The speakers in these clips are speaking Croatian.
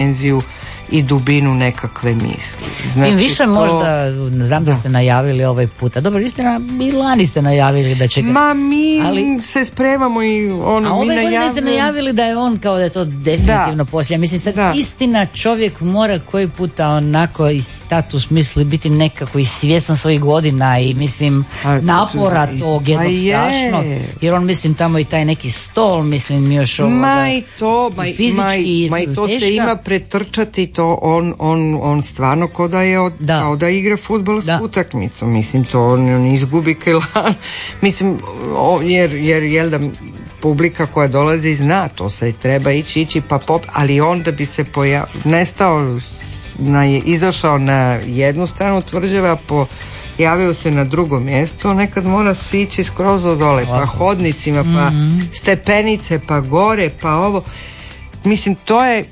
dimenziju i dubinu nekakve misli. Znači, tim više možda, znam da ste najavili ovaj puta. Dobro, i lani ste najavili da će ga... Ma mi se spremamo i ono... A ove godine ste najavili da je on kao da je to definitivno poslije. Mislim, sad istina čovjek mora koji puta onako i status misli biti nekako i svjestan svojih godina i mislim napora tog jednog strašnog. Jer on mislim tamo i taj neki stol, mislim još ovo... Ma i to se ima pretrčati, to on stvarno kao da igra fudbalsku utakmicu, mislim to on izgubi kilan, mislim jer jel da publika koja dolazi zna to se treba ići pa ali on da bi se nestao izašao na jednu stranu tvrđave, a javio se na drugo mjesto, nekad mora sići skroz od dole, pa hodnicima, pa stepenice, pa gore, pa ovo. Mislim, to je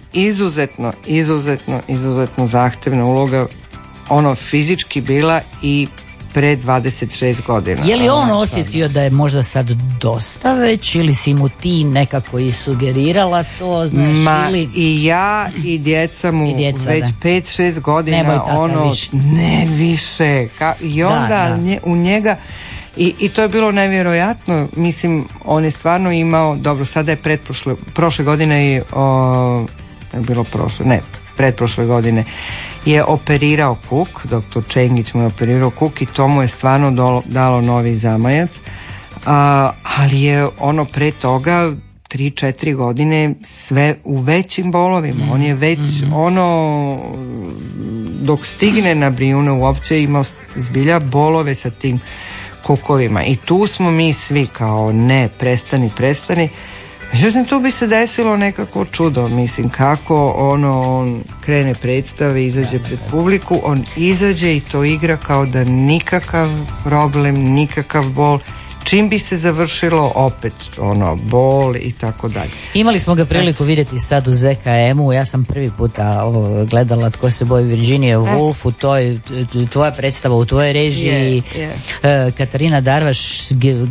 izuzetno zahtevna uloga, ono fizički bila i pre 26 godina. Je li on osjetio da je možda sad dosta već ili si mu ti nekako i sugerirala to, znaš, ili... i ja i djeca mu već 5-6 godina ne više i onda u njega i to je bilo nevjerojatno, mislim on je stvarno imao, dobro sada je prošle godine pretprošle godine je operirao kuk, doktor Čengić mu je operirao kuk i to mu je stvarno dalo novi zamajac, ali je ono pre toga 3-4 godine sve u većim bolovima, on je već dok stigne na Brijune uopće imao zbilja bolove sa tim kukovima i tu smo mi svi kao ne, prestani. Međutim, tu bi se desilo nekako čudo, mislim, kako on krene predstave, izađe pred publiku, on izađe i to igra kao da nikakav problem, nikakav bol, čim bi se završilo opet bol i tako dalje. Imali smo ga priliku vidjeti sad u ZKM-u, ja sam prvi puta gledala Tko se boji Virginije Woolf, tvoja predstava u tvojoj režiji, Katarina Darvaš,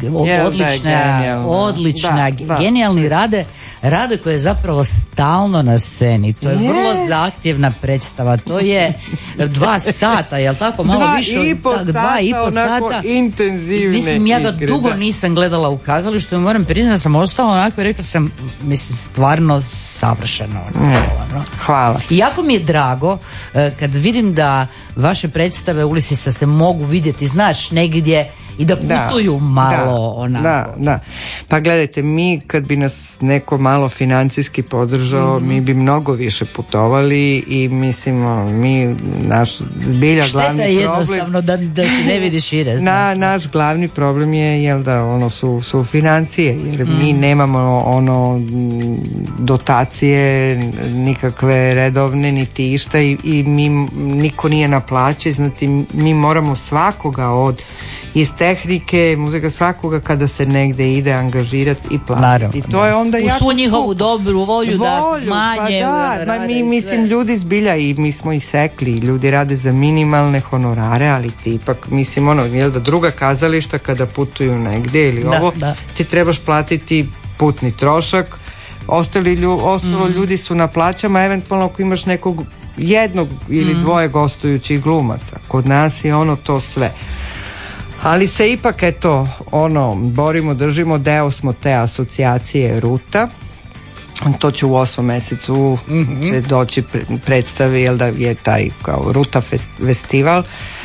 odlična, genijalni Rade koji je zapravo stalno na sceni, to je vrlo zahtjevna predstava, to je 2 sata, jel tako? Malo više od 2,5 sata intenzivne. Mislim, ja ga dugo nisam gledala u kazalištu i moram priznati da sam ostala onako i rekla sam, mislim, stvarno savršeno. Hvala. I jako mi je drago kad vidim da vaše predstave Ulisica se mogu vidjeti, znaš, negdje i da putuju malo onako. Da. Pa gledajte, mi kad bi nas neko malo financijski podržao, mi bi mnogo više putovali i mislimo, naš zbilja glavni problem... Šteta je jednostavno da se ne vidi šire. Naš glavni problem je da su financije, jer mi nemamo dotacije nikakve redovne niti išta i niko nije na plaći, znači mi moramo svakoga iz tehnike, muzika svakoga kada se negde ide angažirati i platiti. To je onda u svu njihovu dobru volju da smanje. Pa mislim ljudi zbilja i mi smo i sekli, ljudi rade za minimalne honorare, ali ti ipak mislim jel da druga kazališta kada putuju negdje ili ti trebaš platiti putni trošak, ostalo ljudi su na plaćama, eventualno ako imaš nekog jednog ili dvoje gostujućih glumaca. Kod nas je to sve. Ali se ipak borimo, držimo, deo smo te asocijacije Ruta. To će u 8. mjesecu se doći predstavi, jel da je taj kao Ruta festival,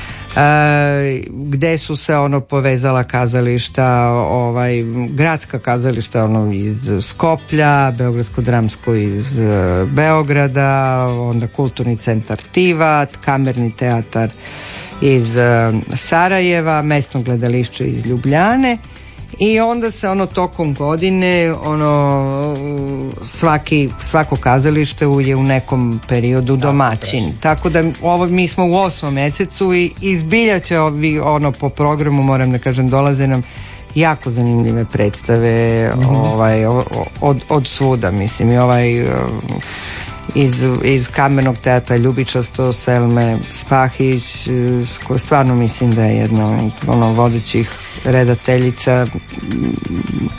gde su se povezala kazališta, gradska kazališta iz Skoplja, Beogradsko dramsko iz Beograda, onda Kulturni centar Tivat, Kamerni teatar iz Sarajeva, Mesno gledališće iz Ljubljane i onda se tokom godine svako kazalište je u nekom periodu domaćin. Tako da mi smo u 8. mjesecu i zbilja će po programu, moram da kažem, dolaze nam jako zanimljive predstave od svuda, mislim i iz Kamernog teatra Ljubičasto, Selme Spahić, koja stvarno mislim da je jedna vodećih redateljica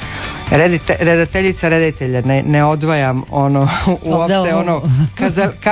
redatelja, ne odvajam uopšte